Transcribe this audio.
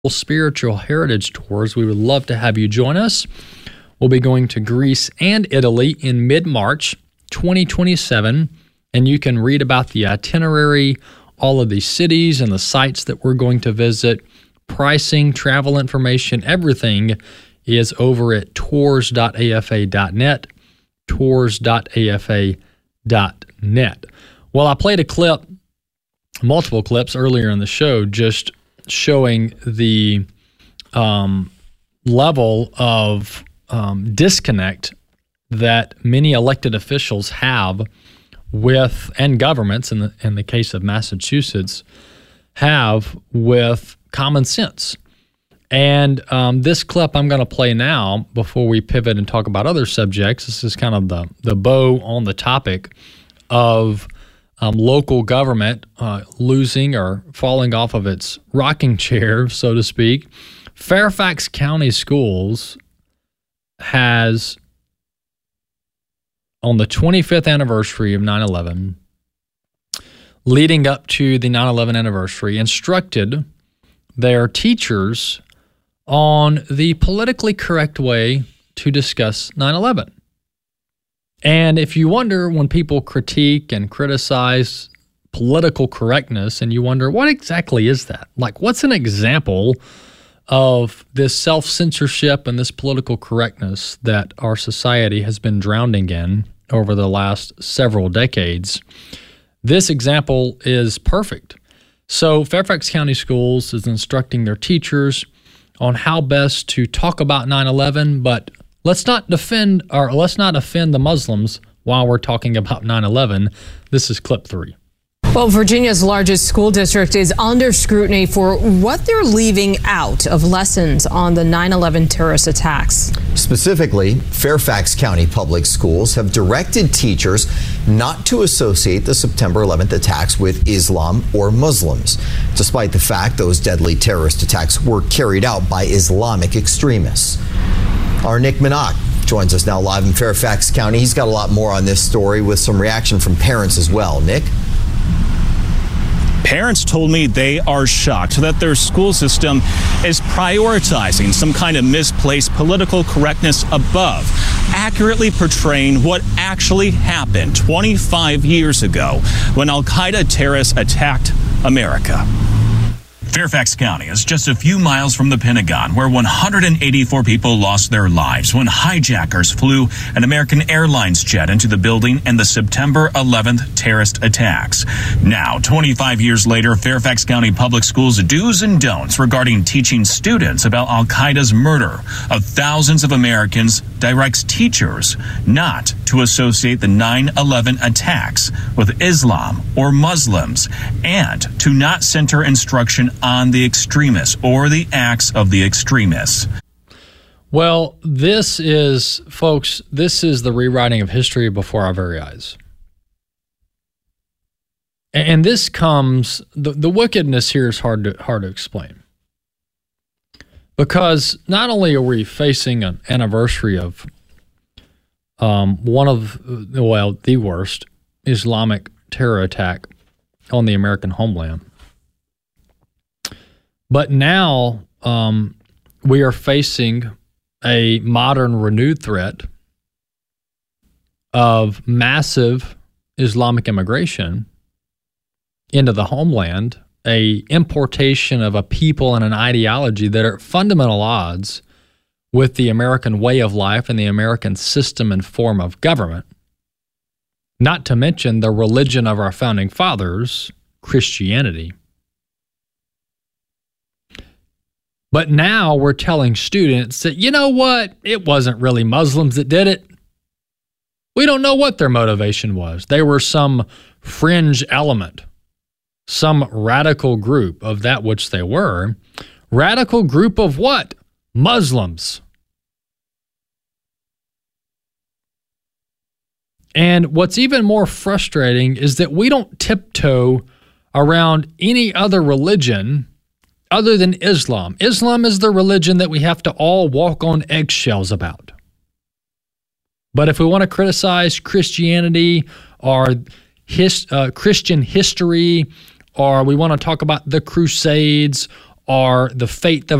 spiritual heritage tours. We would love to have you join us. We'll be going to Greece and Italy in mid-March 2027, and you can read about the itinerary, all of these cities and the sites that we're going to visit, pricing, travel information, everything is over at tours.afa.net, tours.afa.net. Well, I played a clip, multiple clips earlier in the show, just showing the level of disconnect that many elected officials have with, and governments, in the case of Massachusetts, have with common sense. And this clip I'm going to play now before we pivot and talk about other subjects. This is kind of the bow on the topic of local government losing or falling off of its rocking chair, so to speak. Fairfax County Schools has, on the 25th anniversary of 9/11, leading up to the 9/11 anniversary, instructed their teachers on the politically correct way to discuss 9/11. And if you wonder, when people critique and criticize political correctness, and you wonder, what exactly is that? Like, what's an example of this self-censorship and this political correctness that our society has been drowning in over the last several decades? This example is perfect. So Fairfax County Schools is instructing their teachers on how best to talk about 9/11, but let's not offend the Muslims while we're talking about 9/11. This is clip 3. Well, Virginia's largest school district is under scrutiny for what they're leaving out of lessons on the 9/11 terrorist attacks. Specifically, Fairfax County Public Schools have directed teachers not to associate the September 11th attacks with Islam or Muslims, despite the fact those deadly terrorist attacks were carried out by Islamic extremists. Our Nick Minock joins us now live in Fairfax County. He's got a lot more on this story with some reaction from parents as well. Nick? Parents told me they are shocked that their school system is prioritizing some kind of misplaced political correctness above accurately portraying what actually happened 25 years ago when Al-Qaeda terrorists attacked America. Fairfax County is just a few miles from the Pentagon, where 184 people lost their lives when hijackers flew an American Airlines jet into the building in the September 11th terrorist attacks. Now, 25 years later, Fairfax County Public Schools' do's and don'ts regarding teaching students about Al-Qaeda's murder of thousands of Americans directs teachers not to associate the 9/11 attacks with Islam or Muslims, and to not center instruction on the extremists or the acts of the extremists. Well, this is, folks, this is the rewriting of history before our very eyes. And this comes, the wickedness here is hard to explain. Because not only are we facing an anniversary of the worst Islamic terror attack on the American homeland, but now we are facing a modern renewed threat of massive Islamic immigration into the homeland, a importation of a people and an ideology that are at fundamental odds with the American way of life and the American system and form of government, not to mention the religion of our founding fathers, Christianity. But now we're telling students that, you know what, it wasn't really Muslims that did it. We don't know what their motivation was. They were some fringe element, some radical group of that which they were. Radical group of what? Muslims. And what's even more frustrating is that we don't tiptoe around any other religion other than Islam. Islam is the religion that we have to all walk on eggshells about. But if we want to criticize Christianity or Christian history, or we want to talk about the Crusades are the faith of